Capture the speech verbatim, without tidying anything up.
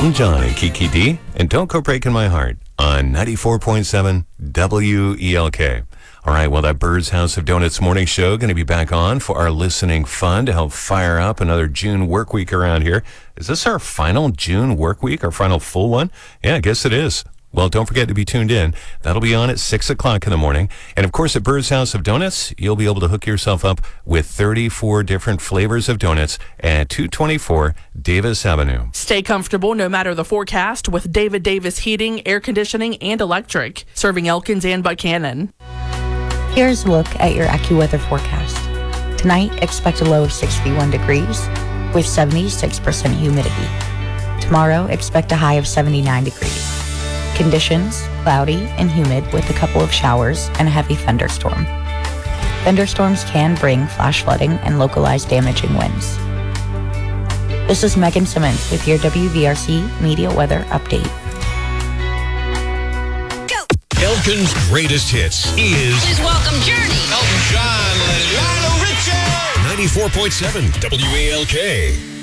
Elton John and Kiki D, and Don't Go Breaking My Heart on ninety-four point seven W E L K. All right, well, that Bird's House of Donuts morning show going to be back on for our listening fun to help fire up another June work week around here. Is this our final June work week, our final full one? Yeah, I guess it is. Well, don't forget to be tuned in. That'll be on at six o'clock in the morning. And, of course, at Bird's House of Donuts, you'll be able to hook yourself up with thirty-four different flavors of donuts at two twenty-four Davis Avenue. Stay comfortable no matter the forecast with David Davis Heating, Air Conditioning, and Electric, serving Elkins and Buchanan. Here's a look at your AccuWeather forecast. Tonight, expect a low of sixty-one degrees with seventy-six percent humidity. Tomorrow, expect a high of seventy-nine degrees. Conditions, cloudy and humid with a couple of showers and a heavy thunderstorm. Thunderstorms can bring flash flooding and localized damaging winds. This is Megan Simmons with your W V R C Media Weather Update. Elkin's greatest hits is... Please welcome Journey. Elton John, Lionel Richie. ninety-four point seven W E L K.